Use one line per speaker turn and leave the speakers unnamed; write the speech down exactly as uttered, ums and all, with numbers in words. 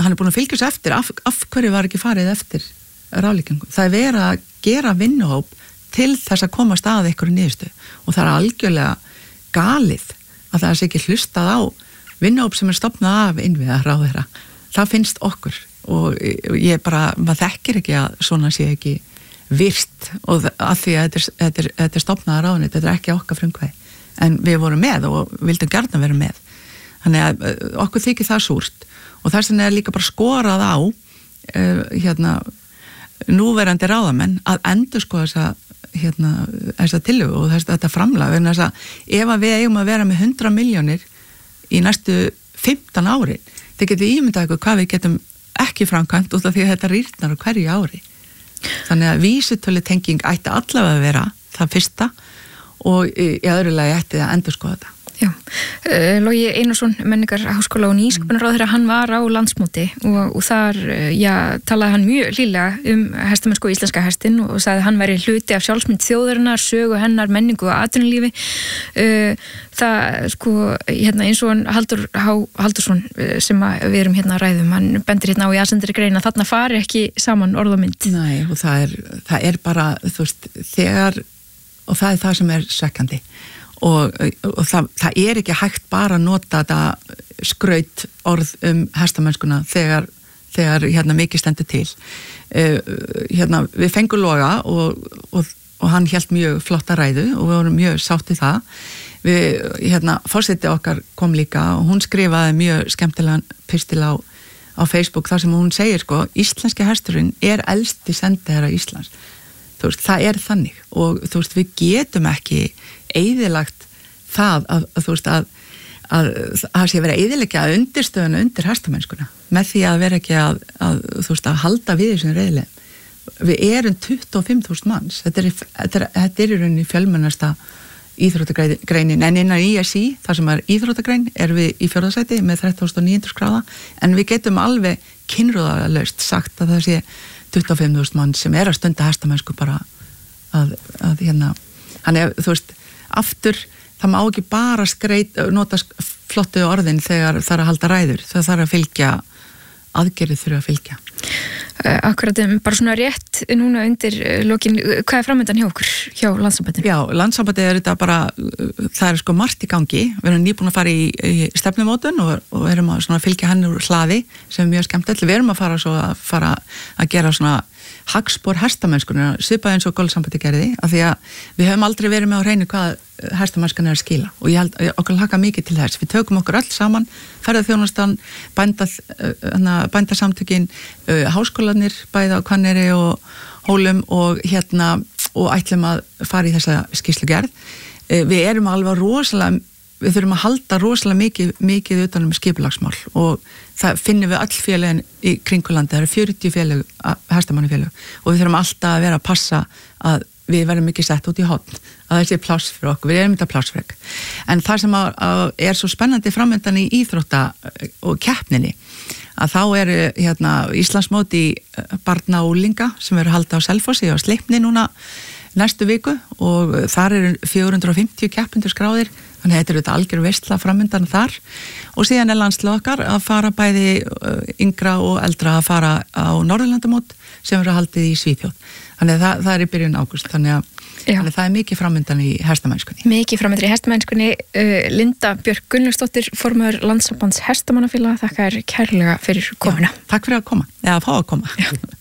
hann er búin að fylgja sér eftir af, af hverju var ekki farið eftir ráðleggingum. Það er verið að gera vinnuhóp til þess að komast að einhverju niðurstöðu og það er algjörlega galið að það sé ekki hlustað á vinnuhóp sem er stofnað af innviðaráðherra. Það finnst okkur og ég bara, maður þekkir ekki að svona sé ekki virt og að því að þetta er, þetta er, þetta er stofnað af ráðuneytinu, þetta er ekki okkar frumkvæði en við vorum með og vildum gjarnan vera með. Þannig að okkur þykir það súrt og þess vegna er líka bara skorað á uh, hérna núverandi ráðamenn að endurskoða þessa hérna, þessa tillögu og þess, þetta framlag en þess að ef að við eigum að vera með hundrað milljónir í næstu fimmtán ári, þið getur ímyndað ykkur hvað við getum ekki framkvæmt út af því að þetta rýrnar á hverju ári. Þannig að vísitölu tenging ætti allavega að vera það fyrsta og í, í öðru lagi ætti að endurskoða þetta.
Já, uh, Logi Einarsson, menningar háskóla og nýsköpunarráðherra, hann var á landsmóti og, og þar, já, talaði hann mjög hlýlega um hestamennsku og íslenska hestin og sagði að hann væri hluti af sjálfsmynd þjóðarinnar, sögu hennar, menningu og atvinnulífi. Uh, það, sko, hérna eins og hann Haldur H. Haldursson sem við erum hérna að ræðum, hann bendir hérna á í aðsendri grein að þarna fari ekki saman orð og mynd.
Nei, og það er, það er bara, þú veist, þegar, og það er það sem er svekkjandi. Og, og það, það er ekki hægt bara að nota þetta skraut orð um hestamennskuna þegar, þegar hérna mikið stendur til. Uh, hérna, við fengum Loga og, og, og hann hélt mjög flotta ræðu og við vorum mjög sáttið það. Við, hérna, forseti okkar kom líka og hún skrifaði mjög skemmtilegan pistil á, á Facebook þar sem hún segir sko, íslenski hesturinn er elsti sendiherra Íslands. Þú veist, það er þannig og þú veist, við getum ekki eyðilagt það að, að þú veist að að það sé verið að eyðileggja undirstöðuna undir hestamennskuna með því að vera ekki að, að þú veist að halda við þessum reyðilegum. Við erum tuttugu og fimm þúsund manns. Þetta er, þetta er, þetta er í rauninni fjölmennasta íþróttagreinin en innan í S í, þar sem er íþróttagrein, er við í fjórða sæti með þrettán þúsund níu hundruð gráða en við getum alveg kynrúðalaust sagt að það sé tuttugu og fimm þúsund manns sem er að stunda hestamennsku bara að, að hérna, hann er, þú veist, aftur, það má ekki bara skreit, nota flottu orðin þegar það er að halda ræður, það þarf að fylgja, aðgerðið þurfa að fylgja.
Akkurat, bara svona rétt núna undir lokin, hvað er framöndan hjá okkur, hjá Landssambandinu?
Já, Landssambandið er þetta bara, það er sko margt í gangi, við erum nýbúin að fara í, í stefnumótun og, og erum að svona fylgja henni úr hlaði sem er mjög skemmtilegt, við erum að fara svo að fara að gera svona hagspor hestamennskunar, svipað eins og Golfsambandi gerði, af því að við höfum aldrei verið með á hreinu hvað hestamennskan er að skila og ég held okkur hlakka mikið til þess. Við tökum okkur öll saman, ferðaþjónustan, bænda, bændasamtökin, háskólanir, bæða á Hvanneyri og Hólum og hérna og ætlum að fara í þessa skýrslugerð. Við erum alveg rosalega, við þurfum að halda rosalega mikið, mikið utan um skipulagsmál og það finnum við öll félögin í kringulandi, það eru fjörutíu félög, hestamannafélög og við þurfum alltaf að vera að passa að við verðum ekki sett út í horn, að það sé pláss fyrir okkur, við erum þetta plássfrek. En það sem að, að er svo spennandi framöndan í íþrótta og keppninni, að þá eru hérna, Íslandsmót í barna og unglinga sem eru haldið á Selfossi og Sleipni núna næstu viku og þar eru fjögur hundruð og fimmtíu keppendur skráðir, þannig að þetta eru þetta algjör veistla framöndan þar og síðan er landslið okkar að fara bæði yngra og eldra að fara á Norðurlandamót sem eru haldið í Svíþjóð. Þannig að það, það er í byrjun ágúst, þannig að, þannig að það er mikið framöndan í hestamennskunni.
Mikið framöndan í hestamennskunni. Uh, Linda Björk Gunnlaugsdóttir, formaður Landssambands hestamannafélaga, þakka þér kærlega fyrir komuna.
Já, takk fyrir að koma, eða að fá að koma.